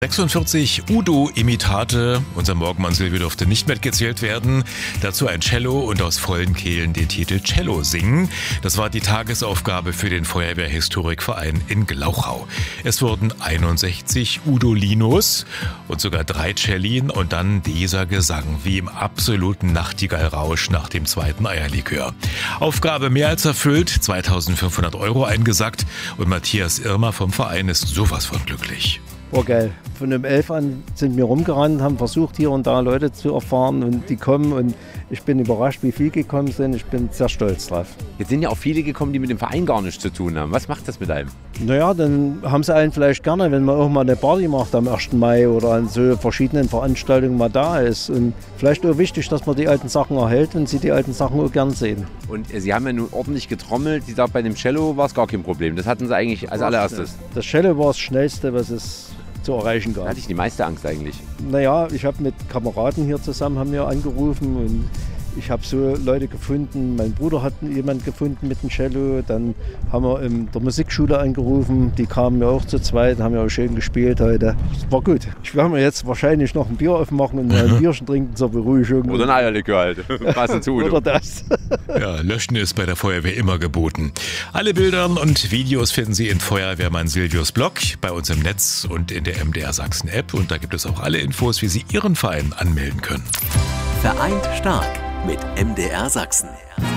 46 Udo-Imitate. Unser Morgenmann Silvio durfte nicht mitgezählt werden. Dazu ein Cello und aus vollen Kehlen den Titel Cello singen. Das war die Tagesaufgabe für den Feuerwehrhistorikverein in Glauchau. Es wurden 61 Udolinos und sogar 3 Cellin und dann dieser Gesang wie im absoluten Nachtigallrausch nach dem zweiten Eierlikör. Aufgabe mehr als erfüllt, 2.500 € eingesackt und Matthias Irmer vom Verein ist sowas von glücklich. War geil. Von um 11 an sind wir rumgerannt, haben versucht, hier und da Leute zu erfahren und die kommen und ich bin überrascht, wie viele gekommen sind. Ich bin sehr stolz drauf. Jetzt sind ja auch viele gekommen, die mit dem Verein gar nichts zu tun haben. Was macht das mit einem? Naja, dann haben sie einen vielleicht gerne, wenn man auch mal eine Party macht am 1. Mai oder an so verschiedenen Veranstaltungen mal da ist. Und vielleicht auch wichtig, dass man die alten Sachen erhält und sie die alten Sachen auch gern sehen. Und Sie haben ja nun ordentlich getrommelt. Sie sagt, bei dem Cello war es gar kein Problem. Das hatten Sie eigentlich als allererstes. Das Cello war das Schnellste, was es zu erreichen gab. Da hatte ich die meiste Angst eigentlich. Naja, ich habe mit Kameraden hier zusammen, haben wir angerufen und ich habe so Leute gefunden. Mein Bruder hat jemanden gefunden mit dem Cello. Dann haben wir in der Musikschule angerufen. Die kamen ja auch zu zweit, haben ja auch schön gespielt heute. Das war gut. Ich werde mir jetzt wahrscheinlich noch ein Bier aufmachen und ein Bierchen trinken zur Beruhigung. Oder ein Eierlikör halt. Passend zu Udo. Oder das. Ja, Löschen ist bei der Feuerwehr immer geboten. Alle Bilder und Videos finden Sie in Feuerwehrmann Silvios Blog, bei uns im Netz und in der MDR Sachsen App. Und da gibt es auch alle Infos, wie Sie Ihren Verein anmelden können. Vereint stark mit MDR Sachsen.